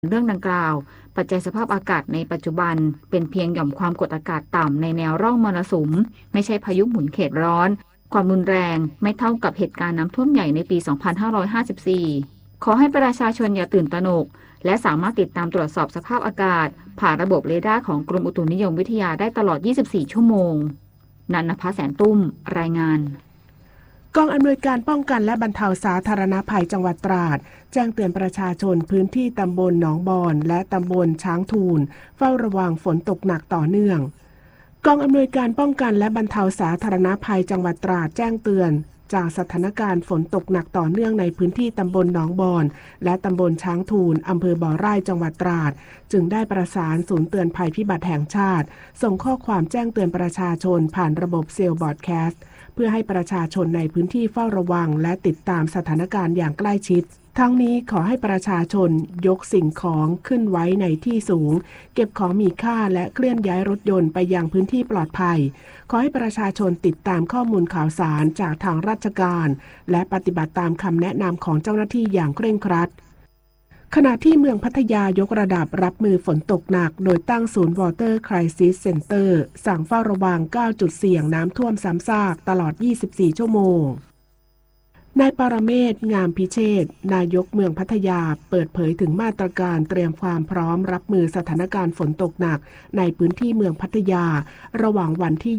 เรื่องดังกล่าวปัจจัยสภาพอากาศในปัจจุบันเป็นเพียงหย่อมความกดอากาศต่ำในแนวร่องมรสุมไม่ใช่พายุหมุนเขตร้อนความรุนแรงไม่เท่ากับเหตุการณ์น้ำท่วมใหญ่ในปี 2554 ขอให้ประชาชนอย่าตื่นตระหนกและสามารถติดตามตรวจสอบสภาพอากาศผ่านระบบเรดาร์ของกรมอุตุนิยมวิทยาได้ตลอด 24 ชั่วโมงนันนภาแสนตุ้มรายงานกองอำนวยการป้องกันและบรรเทาสาธารณภัยจังหวัดตราดแจ้งเตือนประชาชนพื้นที่ตำบลหนองบอนและตำบลช้างทูลเฝ้าระวังฝนตกหนักต่อเนื่องกองอำนวยการป้องกันและบรรเทาสาธารณภัยจังหวัดตราดแจ้งเตือนจากสถานการณ์ฝนตกหนักต่อเนื่องในพื้นที่ตำบลหนองบอนและตำบลช้างทูลอำเภอบ่อไร่จังหวัดตราดจึงได้ประสานศูนย์เตือนภัยพิบัติแห่งชาติส่งข้อความแจ้งเตือนประชาชนผ่านระบบเซลล์บอดแคสต์เพื่อให้ประชาชนในพื้นที่เฝ้าระวังและติดตามสถานการณ์อย่างใกล้ชิดทั้งนี้ขอให้ประชาชนยกสิ่งของขึ้นไว้ในที่สูงเก็บของมีค่าและเคลื่อนย้ายรถยนต์ไปยังพื้นที่ปลอดภัยขอให้ประชาชนติดตามข้อมูลข่าวสารจากทางราชการและปฏิบัติตามคำแนะนำของเจ้าหน้าที่อย่างเคร่งครัดขณะที่เมืองพัทยายกระดับรับมือฝนตกหนักโดยตั้งศูนย์ Water Crisis Center สั่งเฝ้าระวัง 9 จุดเสี่ยงน้ำท่วมซ้ำซากตลอด 24 ชั่วโมงนายปรเมศ งามพิเชษฐ์นายกเมืองพัทยาเปิดเผยถึงมาตรการเตรียมความพร้อมรับมือสถานการณ์ฝนตกหนักในพื้นที่เมืองพัทยาระหว่างวันที่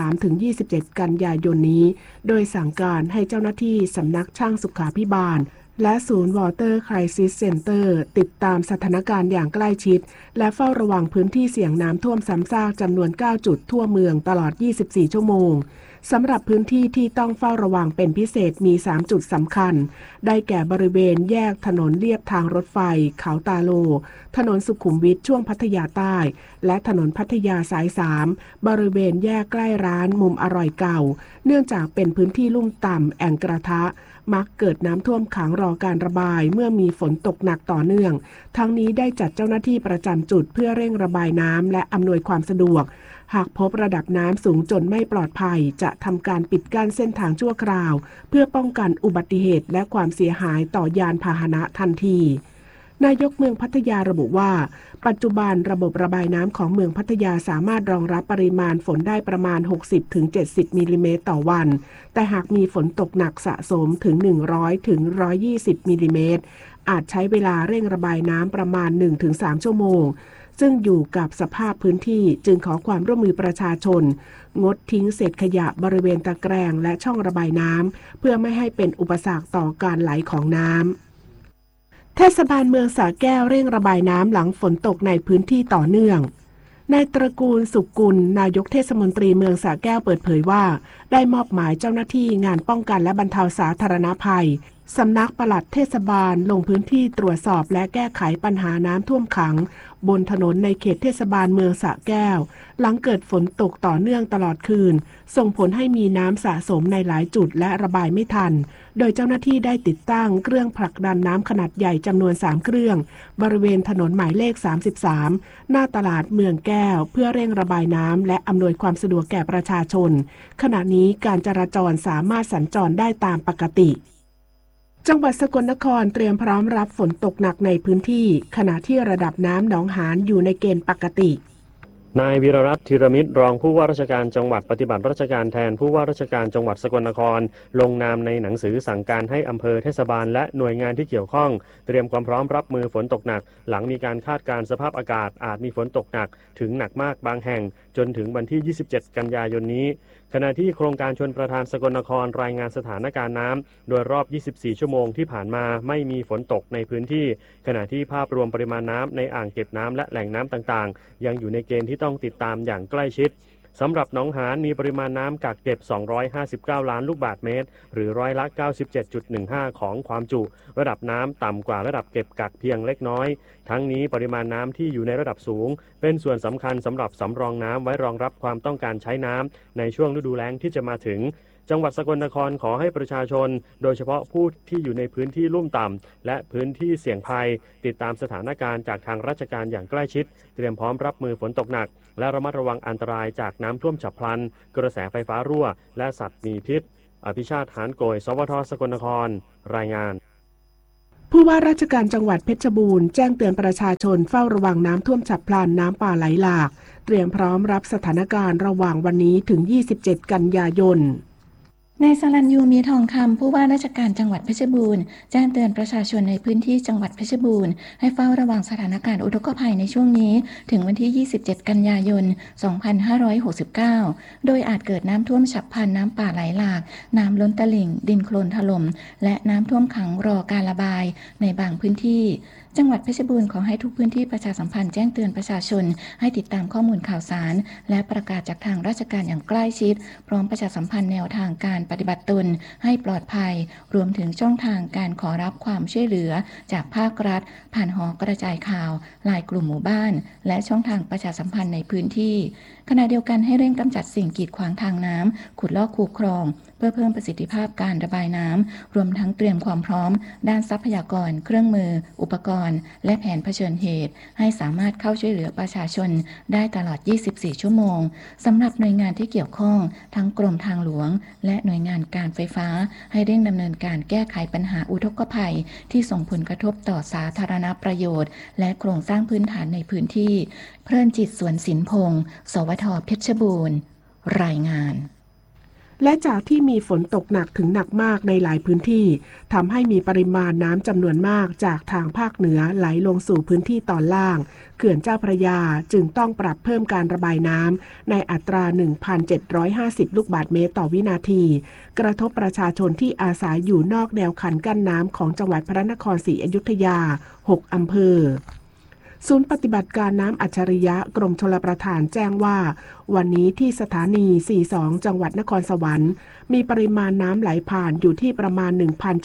23-27 กันยายนนี้โดยสั่งการให้เจ้าหน้าที่สำนักช่างสุขาภิบาลและศูนย์ Water Crisis Center ติดตามสถานการณ์อย่างใกล้ชิดและเฝ้าระวังพื้นที่เสี่ยงน้ำท่วมซ้ำซากจำนวน 9 จุดทั่วเมืองตลอด 24 ชั่วโมงสำหรับพื้นที่ที่ต้องเฝ้าระวังเป็นพิเศษมี 3 จุดสำคัญได้แก่บริเวณแยกถนนเลียบทางรถไฟเขาตาโลถนนสุขุมวิทช่วงพัทยาใต้และถนนพัทยาสาย 3บริเวณแยกใกล้ร้านมุมอร่อยเก่าเนื่องจากเป็นพื้นที่ลุ่มต่ำแอ่งกระทะมักเกิดน้ำท่วมขังรอการระบายเมื่อมีฝนตกหนักต่อเนื่องทั้งนี้ได้จัดเจ้าหน้าที่ประจำจุดเพื่อเร่งระบายน้ำและอำนวยความสะดวกหากพบระดับน้ำสูงจนไม่ปลอดภัยจะทำการปิดกั้นเส้นทางชั่วคราวเพื่อป้องกันอุบัติเหตุและความเสียหายต่อยานพาหนะทันทีนายกเมืองพัทยาระบุว่าปัจจุบันระบบระบายน้ำของเมืองพัทยาสามารถรองรับปริมาณฝนได้ประมาณ 60-70 มิลลิเมตรต่อวันแต่หากมีฝนตกหนักสะสมถึง 100-120 มิลลิเมตรอาจใช้เวลาเร่งระบายน้ำประมาณ 1-3 ชั่วโมงซึ่งอยู่กับสภาพพื้นที่จึงขอความร่วมมือประชาชนงดทิ้งเศษขยะบริเวณตะแกรงและช่องระบายน้ำเพื่อไม่ให้เป็นอุปสรรคต่อการไหลของน้ำเทศบาลเมืองสระแก้วเร่งระบายน้ำหลังฝนตกในพื้นที่ต่อเนื่องนายตระกูลสุกุลนายกเทศมนตรีเมืองสระแก้วเปิดเผยว่าได้มอบหมายเจ้าหน้าที่งานป้องกันและบรรเทาสาธารณภัยสำนักปลัดเทศบาลลงพื้นที่ตรวจสอบและแก้ไขปัญหาน้ำท่วมขังบนถนนในเขตเทศบาลเมืองสระแก้วหลังเกิดฝนตกต่อเนื่องตลอดคืนส่งผลให้มีน้ำสะสมในหลายจุดและระบายไม่ทันโดยเจ้าหน้าที่ได้ติดตั้งเครื่องผลักดันน้ำขนาดใหญ่จำนวน3เครื่องบริเวณถนนหมายเลข33หน้าตลาดเมืองแก้วเพื่อเร่งระบายน้ำและอำนวยความสะดวกแก่ประชาชนขณะนี้การจราจรสามารถสัญจรได้ตามปกติจังหวัดสกลนครเตรียมพร้อมรับฝนตกหนักในพื้นที่ขณะที่ระดับน้ำหนองหานอยู่ในเกณฑ์ปกตินายวีรรัตน์ธีรมิตรรองผู้ว่าราชการจังหวัดปฏิบัติราชการแทนผู้ว่าราชการจังหวัดสกลนครลงนามในหนังสือสั่งการให้อำเภอเทศบาลและหน่วยงานที่เกี่ยวข้องเตรียมความพร้อมรับมือฝนตกหนักหลังมีการคาดการณ์สภาพอากาศอาจมีฝนตกหนักถึงหนักมากบางแห่งจนถึงวันที่ 27 กันยายนนี้ขณะที่โครงการชลประทานสกลนครรายงานสถานการณ์น้ำโดยรอบ 24 ชั่วโมงที่ผ่านมาไม่มีฝนตกในพื้นที่ขณะที่ภาพรวมปริมาณน้ำในอ่างเก็บน้ำและแหล่งน้ำต่างๆยังอยู่ในเกณฑ์ที่ต้องติดตามอย่างใกล้ชิดสำหรับหนองหานมีปริมาณน้ำกักเก็บ259ล้านลูกบาศก์เมตรหรือร้อยละ 97.15 ของความจุระดับน้ำต่ำกว่าระดับเก็บกักเพียงเล็กน้อยทั้งนี้ปริมาณน้ำที่อยู่ในระดับสูงเป็นส่วนสำคัญสำหรับสำรองน้ำไว้รองรับความต้องการใช้น้ำในช่วงฤดูแล้งที่จะมาถึงจังหวัดสกลนครขอให้ประชาชนโดยเฉพาะผู้ที่อยู่ในพื้นที่ลุ่มต่ำและพื้นที่เสี่ยงภัยติดตามสถานการณ์จากทางราชการอย่างใกล้ชิดเตรียมพร้อมรับมือฝนตกหนักและระมัดระวังอันตรายจากน้ำท่วมฉับพลันกระแสไฟฟ้ารั่วและสัตว์มีพิษอภิชาติหานโกยสวทสกลนครรายงานผู้ว่าราชการจังหวัดเพชรบูรณ์แจ้งเตือนประชาชนเฝ้าระวังน้ำท่วมฉับพลันน้ำป่าไหลหลากเตรียมพร้อมรับสถานการณ์ระหว่างวันนี้ถึง 27 กันยายนนายสรัญยูมีทองคำผู้ว่าราชการจังหวัดเพชรบูรณ์แจ้งเตือนประชาชนในพื้นที่จังหวัดเพชรบูรณ์ให้เฝ้าระวังสถานการณ์อุทกภัยในช่วงนี้ถึงวันที่ 27 กันยายน 2569 โดยอาจเกิดน้ำท่วมฉับพลันน้ำป่าไหลหลากน้ำล้นตลิ่งดินโคลนถล่มและน้ำท่วมขังรอการระบายในบางพื้นที่จังหวัดเพชรบูรณ์ขอให้ทุกพื้นที่ประชาสัมพันธ์แจ้งเตือนประชาชนให้ติดตามข้อมูลข่าวสารและประกาศจากทางราชการอย่างใกล้ชิดพร้อมประชาสัมพันธ์แนวทางการปฏิบัติตนให้ปลอดภัยรวมถึงช่องทางการขอรับความช่วยเหลือจากภาครัฐผ่านหอกระจายข่าวไลน์กลุ่มหมู่บ้านและช่องทางประชาสัมพันธ์ในพื้นที่ขณะเดียวกันให้เร่งกำจัดสิ่งกีดขวางทางน้ำขุดลอกคูคลองเพื่อเพิ่มประสิทธิภาพการระบายน้ำรวมทั้งเตรียมความพร้อมด้านทรัพยากรเครื่องมืออุปกรณ์และแผนเผชิญเหตุให้สามารถเข้าช่วยเหลือประชาชนได้ตลอด 24 ชั่วโมงสำหรับหน่วยงานที่เกี่ยวข้องทั้งกรมทางหลวงและหน่วยงานการไฟฟ้าให้เร่งดำเนินการแก้ไขปัญหาอุทกภัยที่ส่งผลกระทบต่อสาธารณประโยชน์และโครงสร้างพื้นฐานในพื้นที่เพลินจิตสวนสินพงศ์สวท.เพชรบูรณ์รายงานและจากที่มีฝนตกหนักถึงหนักมากในหลายพื้นที่ทำให้มีปริมาณน้ำจำนวนมากจากทางภาคเหนือไหลลงสู่พื้นที่ตอนล่างเขื่อนเจ้าพระยาจึงต้องปรับเพิ่มการระบายน้ำในอัตรา 1,750 ลูกบาศก์เมตรต่อวินาทีกระทบประชาชนที่อาศัยอยู่นอกแนวคันกั้นน้ำของจังหวัดพระนครศรีอยุธยา 6 อำเภอศูนย์ปฏิบัติการน้ำอัจฉริยะกรมชลประทานแจ้งว่าวันนี้ที่สถานี 42 จังหวัดนครสวรรค์มีปริมาณน้ำไหลผ่านอยู่ที่ประมาณ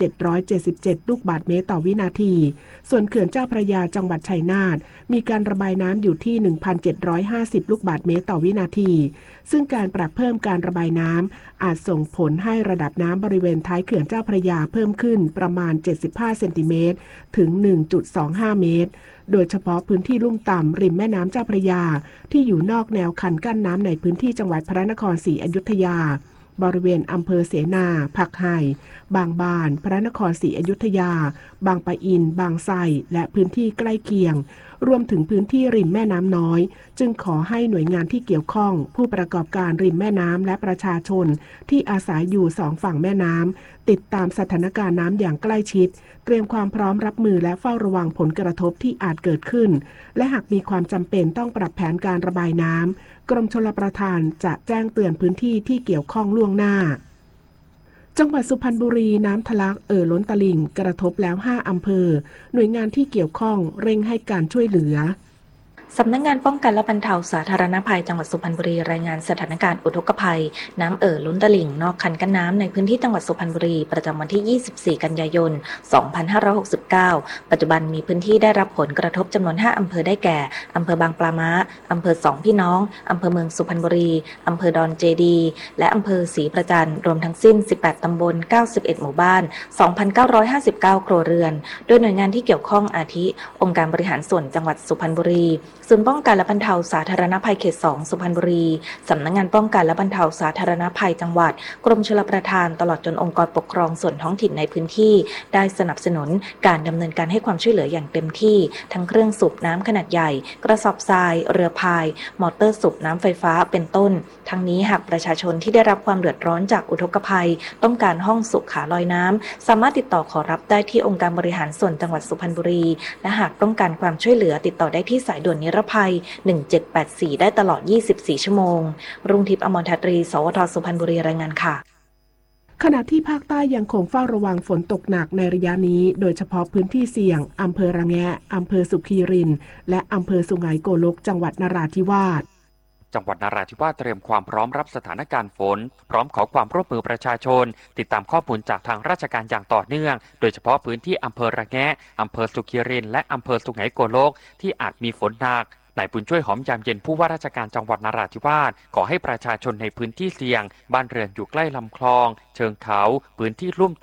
1,777 ลูกบาศก์เมตรต่อวินาทีส่วนเขื่อนเจ้าพระยาจังหวัดชัยนาทมีการระบายน้ำอยู่ที่ 1,750 ลูกบาศก์เมตรต่อวินาทีซึ่งการปรับเพิ่มการระบายน้ำอาจส่งผลให้ระดับน้ำบริเวณท้ายเขื่อนเจ้าพระยาเพิ่มขึ้นประมาณ 75 เซนติเมตรถึง 1.25 เมตรโดยเฉพาะพื้นที่ลุ่มต่ำริมแม่น้ำเจ้าพระยาที่อยู่นอกแนวคันกั้นน้ำในพื้นที่จังหวัดพระนครศรีอยุธยาบริเวณอำเภอเสนาผักไห่บางบานพระนครศรีอยุธยาบางปะอินบางไทรและพื้นที่ใกล้เคียงรวมถึงพื้นที่ริมแม่น้ำน้อยจึงขอให้หน่วยงานที่เกี่ยวข้องผู้ประกอบการริมแม่น้ำและประชาชนที่อาศัยอยู่สองฝั่งแม่น้ำติดตามสถานการณ์น้ำอย่างใกล้ชิดเตรียมความพร้อมรับมือและเฝ้าระวังผลกระทบที่อาจเกิดขึ้นและหากมีความจำเป็นต้องปรับแผนการระบายน้ำกรมชลประทานจะแจ้งเตือนพื้นที่ที่เกี่ยวข้องล่วงหน้าจังหวัดสุพรรณบุรีน้ำทะลักล้นตลิ่งกระทบแล้ว5อำเภอหน่วยงานที่เกี่ยวข้องเร่งให้การช่วยเหลือสำนักงานป้องกันและบรรเทาสาธารณภัยจังหวัดสุพรรณบุรีรายงานสถานการณ์อุทกภัยน้ำล้นตลิ่งนอกคันกั้นน้ำในพื้นที่จังหวัดสุพรรณบุรีประจำวันที่ 24 กันยายน 2569 ปัจจุบันมีพื้นที่ได้รับผลกระทบจำนวน5อำเภอได้แก่อำเภอบางปลาม้าอำเภอสองพี่น้องอำเภอเมืองสุพรรณบุรีอำเภอดอนเจดีและอำเภอศรีประจันรวมทั้งสิ้น18ตำบล91หมู่บ้าน 2,959 ครัวเรือนโดยหน่วยงานที่เกี่ยวข้องอาทิองค์การบริหารส่วนจังหวัดสุพรรณบุรีศูนย์ป้องกันและบรรเทาสาธารณภัยเขต 2 สุพรรณบุรีสำนักงานป้องกันและบรรเทาสาธารณภัยจังหวัดกรมชลประทานตลอดจนองค์กรปกครองส่วนท้องถิ่นในพื้นที่ได้สนับสนุนการดำเนินการให้ความช่วยเหลืออย่างเต็มที่ทั้งเครื่องสูบน้ำขนาดใหญ่กระสอบทรายเรือพายมอเตอร์สูบน้ำไฟฟ้าเป็นต้นทั้งนี้หากประชาชนที่ได้รับความเดือดร้อนจากอุทกภัยต้องการห้องสุขาลอยน้ำสามารถติดต่อขอรับได้ที่องค์การบริหารส่วนจังหวัดสุพรรณบุรีและหากต้องการความช่วยเหลือติดต่อได้ที่สายด่วนนิรภัย1784ได้ตลอด24ชั่วโมงรุ่งทิพย์อมรทัตรีสวท.สุพรรณบุรีรายงานค่ะขณะที่ภาคใต้ยังคงเฝ้าระวังฝนตกหนักในระยะนี้โดยเฉพาะพื้นที่เสี่ยงอำเภอระแงะอำเภอสุขีรินและอำเภอสุไหงโกลกจังหวัดนราธิวาสจังหวัดนราธิวาสเตรียมความพร้อมรับสถานการณ์ฝนพร้อมขอความร่วมมือประชาชนติดตามข้อมูลจากทางราชการอย่างต่อเนื่องโดยเฉพาะพื้นที่อำเภอระแงะอำเภอสุขีรินและอำเภอสุไหงโกลกที่อาจมีฝนหนักนายบุญช่วยหอมยามเย็นผู้ว่าราชการจังหวัดนราธิวาสขอให้ประชาชนในพื้นที่เสี่ยงบ้านเรือนอยู่ใกล้ลำคลองเชิงเขาพื้นที่ลุ่มต่ำ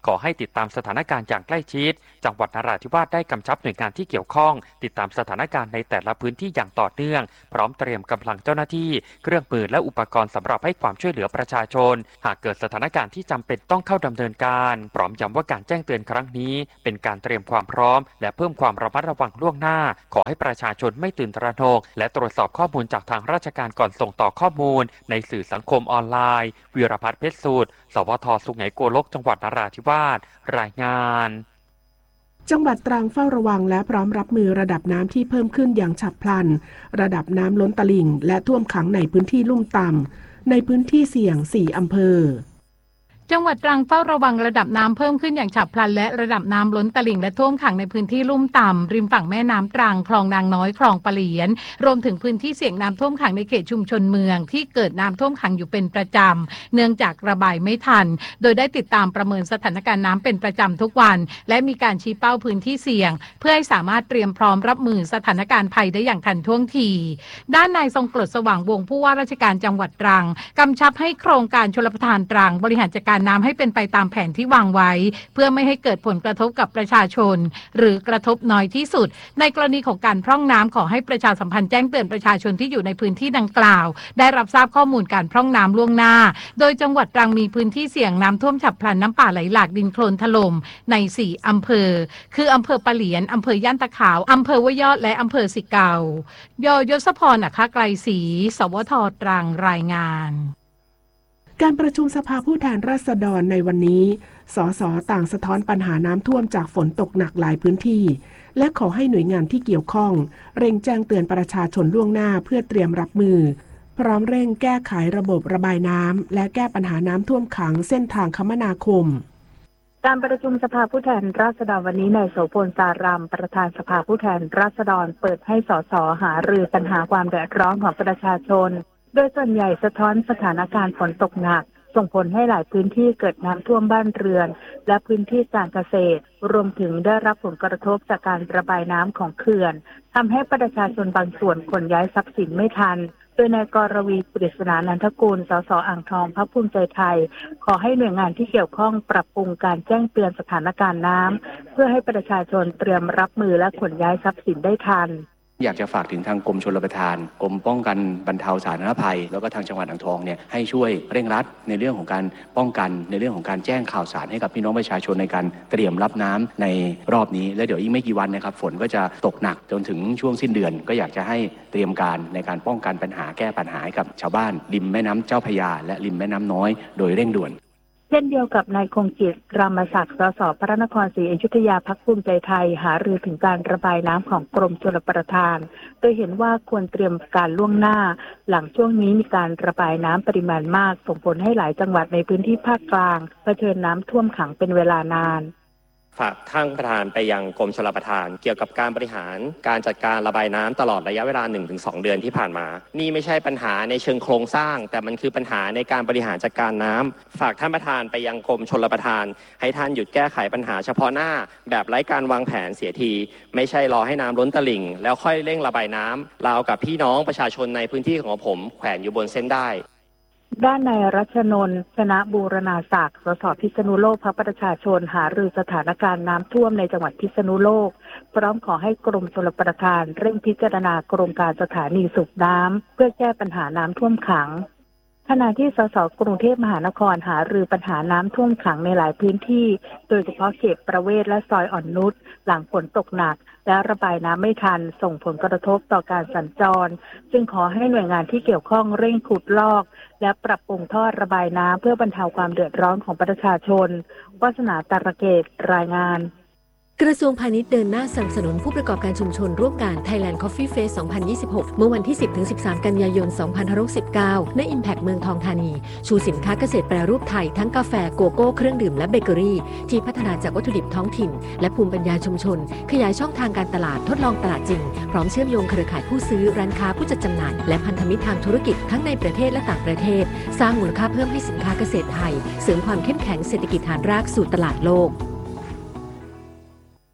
ขอให้ติดตามสถานการณ์อย่างใกล้ชิดจังหวัดนราธิวาสได้กำชับหน่วยงานที่เกี่ยวข้องติดตามสถานการณ์ในแต่ละพื้นที่อย่างต่อเนื่องพร้อมเตรียมกำลังเจ้าหน้าที่เครื่องมือและอุปกรณ์สำหรับให้ความช่วยเหลือประชาชนหากเกิดสถานการณ์ที่จำเป็นต้องเข้าดำเนินการพร้อมย้ำว่าการแจ้งเตือนครั้งนี้เป็นการเตรียมความพร้อมและเพิ่มความระมัดระวังล่วงหน้าขอให้ประชาชนไม่ตื่นตระหนกและตรวจสอบข้อมูลจากทางราชการก่อนส่งต่อข้อมูลในสื่อสังคมออนไลน์วีรพัฒน์เพชรสูตรสวท.สุไหงโกลกจังหวัดนราธิวาสรายงานจังหวัดตรังเฝ้าระวังและพร้อมรับมือระดับน้ำที่เพิ่มขึ้นอย่างฉับพลันระดับน้ำล้นตลิ่งและท่วมขังในพื้นที่ลุ่มต่ำในพื้นที่เสี่ยง4อำเภอจังหวัดตรังเฝ้าระวังระดับน้ำเพิ่มขึ้นอย่างฉับพลันและระดับน้ำล้นตลิ่งและท่วมขังในพื้นที่ลุ่มต่ำริมฝั่งแม่น้ำตรังคลองนางน้อยคลองปะเหลียนรวมถึงพื้นที่เสี่ยงน้ำท่วมขังในเขตชุมชนเมืองที่เกิดน้ำท่วมขังอยู่เป็นประจำเนื่องจากระบายไม่ทันโดยได้ติดตามประเมินสถานการณ์น้ำเป็นประจำทุกวันและมีการชี้เป้าพื้นที่เสี่ยงเพื่อให้สามารถเตรียมพร้อมรับมือสถานการณ์ภัยได้อย่างทันท่วงทีด้านนายทรงกลดสว่างวงศ์ผู้ว่าราชการจังหวัดตรังกำชับให้โครงการชลประทานตรังบริหารจัดการน้ำให้เป็นไปตามแผนที่วางไว้เพื่อไม่ให้เกิดผลกระทบกับประชาชนหรือกระทบน้อยที่สุดในกรณีของการพร่องน้ำขอให้ประชาสัมพันธ์แจ้งเตือนประชาชนที่อยู่ในพื้นที่ดังกล่าวได้รับทราบข้อมูลการพร่องน้ำล่วงหน้าโดยจังหวัดตรังมีพื้นที่เสี่ยงน้ำท่วมฉับพลันน้ำป่าไหลหลากดินโคลนถล่มใน4อำเภอคืออำเภอปะเหลียนอำเภอย่านตะขาวอำเภอห้วยยอดและอำเภอสิเกายศพร อัครไกรศรีสวท.ตรังรายงานการประชุมสภาผู้แทนราษฎรในวันนี้สสต่างสะท้อนปัญหาน้ำท่วมจากฝนตกหนักหลายพื้นที่และขอให้หน่วยงานที่เกี่ยวข้องเร่งแจ้งเตือนประชาชนล่วงหน้าเพื่อเตรียมรับมือพร้อมเร่งแก้ไขระบบระบายน้ำและแก้ปัญหาน้ำท่วมขังเส้นทางคมนาคมการประชุมสภาผู้แทนราษฎรวันนี้นายโสพล สารามประธานสภาผู้แทนราษฎรเปิดให้สสหารือปัญหาความเดือดร้อนของประชาชนโดยส่วนใหญ่สะท้อนสถานการณ์ฝนตกหนักส่งผลให้หลายพื้นที่เกิดน้ำท่วมบ้านเรือนและพื้นที่การเกษตรรวมถึงได้รับผลกระทบจากการระบายน้ำของเขื่อนทำให้ประชาชนบางส่วนขนย้ายทรัพย์สินไม่ทันโดยนายกรวี ปริศนานันทกุล สส.อ่างทองพรรคภูมิใจไทยขอให้หน่วยงานที่เกี่ยวข้องปรับปรุงการแจ้งเตือนสถานการณ์น้ำเพื่อให้ประชาชนเตรียมรับมือและขนย้ายทรัพย์สินได้ทันอยากจะฝากถึงทางกรมชลประทานกรมป้องกันบรรเทาสาธารณภัยแล้วก็ทางจังหวัดอ่างทองเนี่ยให้ช่วยเร่งรัดในเรื่องของการป้องกันในเรื่องของการแจ้งข่าวสารให้กับพี่น้องประชาชนในการเตรียมรับน้ำในรอบนี้และเดี๋ยวอีกไม่กี่วันนะครับฝนก็จะตกหนักจนถึงช่วงสิ้นเดือนก็อยากจะให้เตรียมการในการป้องกันปัญหาแก้ปัญหาให้กับชาวบ้านริมแม่น้ำเจ้าพระยาและริมแม่น้ำน้อยโดยเร่งด่วนเช่นเดียวกับนายคงจิต รามศักดิ์ สส.พระนครศรีอยุธยาพรรคภูมิใจไทยหารือถึงการระบายน้ำของกรมชลประทานโดยเห็นว่าควรเตรียมการล่วงหน้าหลังช่วงนี้มีการระบายน้ำปริมาณมากส่งผลให้หลายจังหวัดในพื้นที่ภาคกลางเผชิญน้ำท่วมขังเป็นเวลานานฝากท่านประธานไปยังกรมชลประทานเกี่ยวกับการบริหารการจัดการระบายน้ำตลอดระยะเวลา 1-2 เดือนที่ผ่านมานี่ไม่ใช่ปัญหาในเชิงโครงสร้างแต่มันคือปัญหาในการบริหารจัดการน้ำฝากท่านประธานไปยังกรมชลประทานให้ท่านหยุดแก้ไขปัญหาเฉพาะหน้าแบบไร้การวางแผนเสียทีไม่ใช่รอให้น้ำล้นตลิ่งแล้วค่อยเร่งระบายน้ำราวกับพี่น้องประชาชนในพื้นที่ของผมแขวนอยู่บนเส้นได้ด้านนายรัชนนท์ ชนะบูรณาศักดิ์ สส.พิษณุโลกพรรคประชาชนหารือสถานการณ์น้ำท่วมในจังหวัดพิษณุโลกพร้อมขอให้กรมชลประทานเร่งพิจารณาโครงการสถานีสูบน้ำเพื่อแก้ปัญหาน้ำท่วมขังขณะที่สส.กรุงเทพมหานครหารือปัญหาน้ำท่วมขังในหลายพื้นที่โดยเฉพาะเขตประเวศและซอยอ่อนนุชหลังฝนตกหนักและระบายน้ำไม่ทันส่งผลกระทบต่อการสัญจรจึงขอให้หน่วยงานที่เกี่ยวข้องเร่งขุดลอกและปรับปรุงท่อระบายน้ำเพื่อบรรเทาความเดือดร้อนของประชาชนวาสนาตาระเกตรายงานกระทรวงพาณิชย์เดินหน้าสนับสนุนผู้ประกอบการชุมชนร่วมกัน Thailand Coffee Fest 2026 เมื่อวันที่ 10-13 กันยายน 2519 ณ Impact เมืองทองธานีชูสินค้าเกษตรแปรรูปไทยทั้งกาแฟโกโก้เครื่องดื่มและเบเกอรี่ที่พัฒนาจากวัตถุดิบท้องถิ่นและภูมิปัญญาชุมชนขยายช่องทางการตลาดทดลองตลาดจริงพร้อมเชื่อมโยงเครือข่ายผู้ซื้อร้านค้าผู้จัดจำหน่ายและพันธมิตรทางธุรกิจทั้งในประเทศและต่างประเทศสร้างมูลค่าเพิ่มให้สินค้าเกษตรไทยเสริมความเข้มแข็งเศรษฐกิจฐานรากสู่ตลาดโลก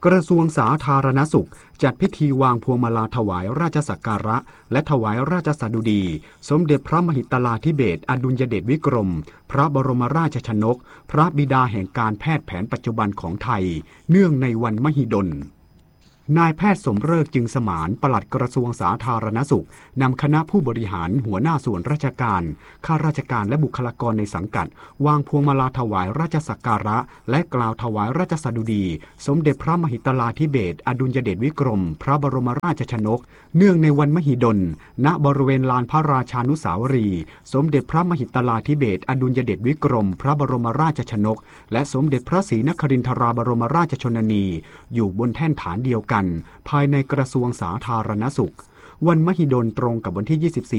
กระทรวงสาธารณสุขจัดพิธีวางพวงมาลาถวายราชสักการะและถวายราชสดุดีสมเด็จพระมหิตลาธิเบศรอดุลยเดชวิกรมพระบรมราชชนกพระบิดาแห่งการแพทย์แผนปัจจุบันของไทยเนื่องในวันมหิดลนายแพทย์สมฤกษ์จึงสมานปลัดกระทรวงสาธารณสุขนำคณะผู้บริหารหัวหน้าส่วนราชการข้าราชการและบุคลากรในสังกัดวางพวงมาลาถวายราชสักการะและกล่าวถวายราชสดุดีสมเด็จพระมหิตลาธิเบศรอดุลยเดชวิกรมพระบรมราชชนกเนื่องในวันมหิดลณบริเวณลานพระราชานุสาวรีย์สมเด็จพระมหิตลาธิเบศรอดุลยเดชวิกรมพระบรมราชชนกและสมเด็จพระศรีนครินทราบรมราชชนนีอยู่บนแท่นฐานเดียวกันภายในกระทรวงสาธารณสุขวันมหิดลตรงกับวันที่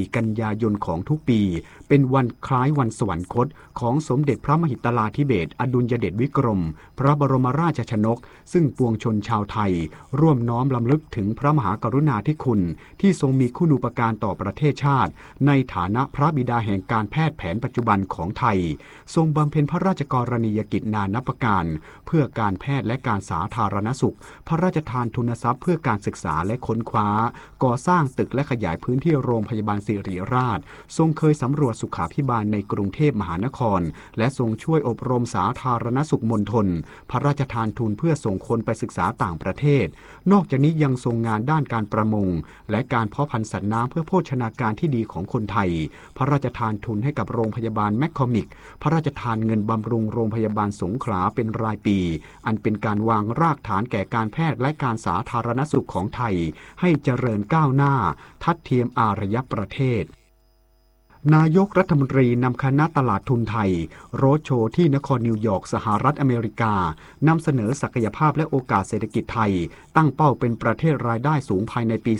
24 กันยายนของทุกปีเป็นวันคล้ายวันสวรรคตของสมเด็จพระมหิตลาธิเบศรอดุลยเดชวิกรมพระบรมราชชนกซึ่งปวงชนชาวไทยร่วมน้อมรำลึกถึงพระมหากรุณาธิคุณที่ทรงมีคุณูปการต่อประเทศชาติในฐานะพระบิดาแห่งการแพทย์แผนปัจจุบันของไทยทรงบำเพ็ญพระราชกรณียกิจนานับประการเพื่อการแพทย์และการสาธารณสุขพระราชทานทุนทรัพย์เพื่อการศึกษาและค้นคว้าก่อสร้างตึกและขยายพื้นที่โรงพยาบาลศิริราชทรงเคยสำรวจสุขาภิบาลในกรุงเทพมหานครและทรงช่วยอบรมสาธารณสุขมณฑลพระราชทานทุนเพื่อส่งคนไปศึกษาต่างประเทศนอกจากนี้ยังทรงงานด้านการประมงและการเพาะพันธุ์สัตว์น้ำเพื่อโภชนาการที่ดีของคนไทยพระราชทานทุนให้กับโรงพยาบาลแมคคอมิกพระราชทานเงินบำรุงโรงพยาบาลสงขลาเป็นรายปีอันเป็นการวางรากฐานแก่การแพทย์และการสาธารณสุขของไทยให้เจริญก้าวหน้าทัดเทียมอารยประเทศนายกรัฐมนตรีนำคณะตลาดทุนไทยโรดโชว์ที่นครนิวยอร์กสหรัฐอเมริกานำเสนอศักยภาพและโอกาสเศรษฐกิจไทยตั้งเป้าเป็นประเทศรายได้สูงภายในปี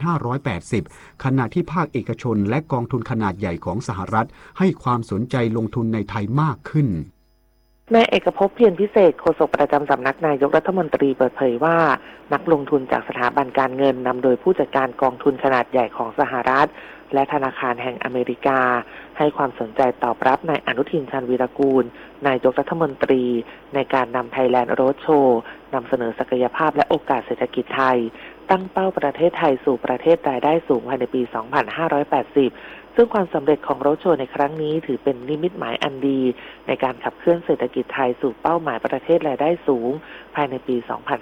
2580 ขณะที่ภาคเอกชนและกองทุนขนาดใหญ่ของสหรัฐให้ความสนใจลงทุนในไทยมากขึ้นนายเอกภพ เพียรพิเศษโฆษกประจำสำนักนายกรัฐมนตรีเปิดเผยว่านักลงทุนจากสถาบันการเงินนำโดยผู้จัดการกองทุนขนาดใหญ่ของสหรัฐและธนาคารแห่งอเมริกาให้ความสนใจตอบรับนายอนุทินชาญวีรกูลนายกรัฐมนตรีในการนำไทยแลนด์โรดโชว์นำเสนอศักยภาพและโอกาสเศรษฐกิจไทยตั้งเป้าประเทศไทยสู่ประเทศรายได้สูงภายในปี 2580 ซึ่งความสำเร็จของโรดโชว์ในครั้งนี้ถือเป็นนิมิตหมายอันดีในการขับเคลื่อนเศรษฐกิจไทยสู่เป้าหมายประเทศรายได้สูงภายในปี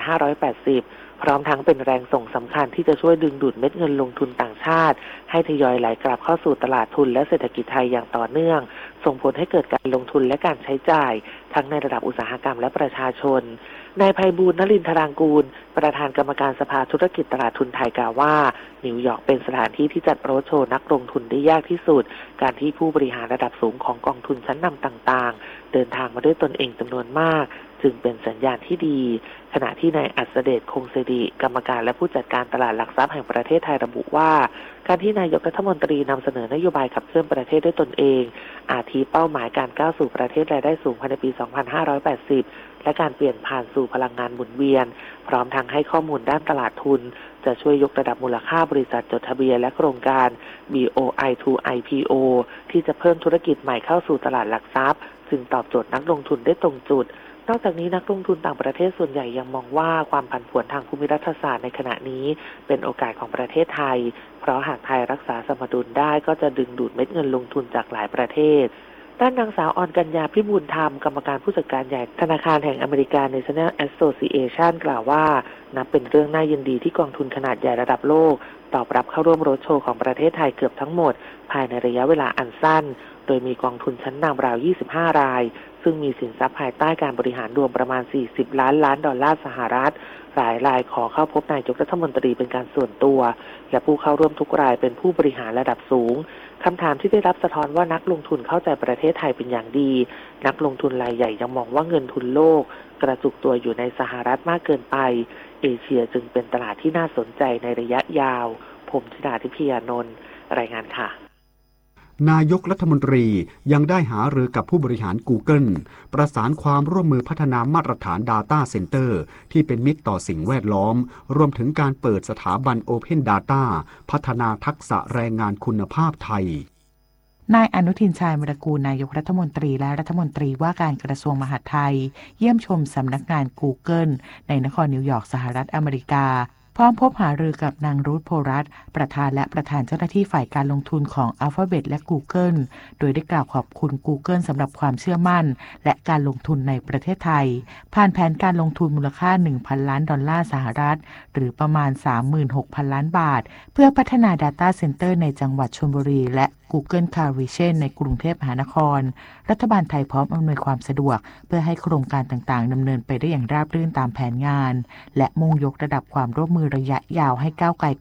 2580 พร้อมทั้งเป็นแรงส่งสำคัญที่จะช่วยดึงดูดเม็ดเงินลงทุนต่างชาติให้ทยอยไหลกลับเข้าสู่ตลาดทุนและเศรษฐกิจไทยอย่างต่อเนื่องส่งผลให้เกิดการลงทุนและการใช้จ่ายทั้งในระดับอุตสาหกรรมและประชาชนนายไพบูลย์ นฤมล ธารางกูลประธานกรรมการสภาธุรกิจตลาดทุนไทยกล่าวว่านิวยอร์กเป็นสถานที่ที่จัดโรดโชว์นักลงทุนได้ยากที่สุดการที่ผู้บริหารระดับสูงของกองทุนชั้นนำต่างๆเดินทางมาด้วยตนเองจำนวนมากจึงเป็นสัญญาณที่ดีขณะที่นายอัศเดช คงสิริกรรมการและผู้จัดการตลาดหลักทรัพย์แห่งประเทศไทยระบุว่าการที่นายกรัฐมนตรีนำเสนอนโยบายขับเคลื่อนประเทศด้วยตนเองอาทิเป้าหมายการก้าวสู่ประเทศรายได้สูงภายในปี 2580 และการเปลี่ยนผ่านสู่พลังงานหมุนเวียนพร้อมทั้งให้ข้อมูลด้านตลาดทุนจะช่วยยกระดับมูลค่าบริษัทจดทะเบียนและโครงการ BOI to IPO ที่จะเพิ่มธุรกิจใหม่เข้าสู่ตลาดหลักทรัพย์จึงตอบโจทย์นักลงทุนได้ตรงจุดนอกจากนี้นักลงทุนต่างประเทศส่วนใหญ่ยังมองว่าความผันผวนทางภูมิรัฐศาสตร์ในขณะนี้เป็นโอกาสของประเทศไทยเพราะหากไทยรักษาสมดุลได้ก็จะดึงดูดเม็ดเงินลงทุนจากหลายประเทศด้านนางสาวอรกัญญาพิบูลธรรมกรรมการผู้จัดการใหญ่ธนาคารแห่งอเมริกา National Association กล่าวว่านับเป็นเรื่องน่ายินดีที่กองทุนขนาดใหญ่ระดับโลกตอบรับเข้าร่วมโรดโชว์ของประเทศไทยเกือบทั้งหมดภายในระยะเวลาอันสั้นโดยมีกองทุนชั้นนำราว 25 รายซึ่งมีสินทรัพย์ภายใต้การบริหารรวมประมาณ 40 ล้านล้านดอลลาร์สหรัฐหลายรายขอเข้าพบนายกรัฐมนตรีเป็นการส่วนตัวและผู้เข้าร่วมทุกรายเป็นผู้บริหารระดับสูงคำถามที่ได้รับสะท้อนว่านักลงทุนเข้าใจประเทศไทยเป็นอย่างดีนักลงทุนรายใหญ่ยังมองว่าเงินทุนโลกกระจุกตัวอยู่ในสหรัฐมากเกินไปเอเชียจึงเป็นตลาดที่น่าสนใจในระยะยาวผมธิดาทิพยานนท์รายงานค่ะนายกรัฐมนตรียังได้หารือกับผู้บริหาร Google ประสานความร่วมมือพัฒนามาตรฐาน Data Center ที่เป็นมิตรต่อสิ่งแวดล้อมรวมถึงการเปิดสถาบัน Open Data พัฒนาทักษะแรงงานคุณภาพไทยนายอนุทินชาญวิรากูลนายกรัฐมนตรีและรัฐมนตรีว่าการกระทรวงมหาดไทยเยี่ยมชมสำนักงาน Google ในนครนิวยอร์กสหรัฐอเมริกาพร้อมพบหารือกับนางรูธโพรัตน์ประธานและประธานเจ้าหน้าที่ฝ่ายการลงทุนของ Alphabet และ Google โดยได้กล่าวขอบคุณ Google สำหรับความเชื่อมั่นและการลงทุนในประเทศไทยผ่านแผนการลงทุนมูลค่า $1,000 ล้านสหรัฐหรือประมาณ 36,000 ล้านบาทเพื่อพัฒนา Data Center ในจังหวัดชลบุรีและGoogle Car Vision ในกรุงเทพมหานครรัฐบาลไทยพร้อมอำนวยความสะดวกเพื่อให้โครงการต่างๆดำเนินไปได้อย่างราบรื่นตามแผนงานและมุ่งยกระดับความร่วมมือระยะยาวให้ก้าวไกล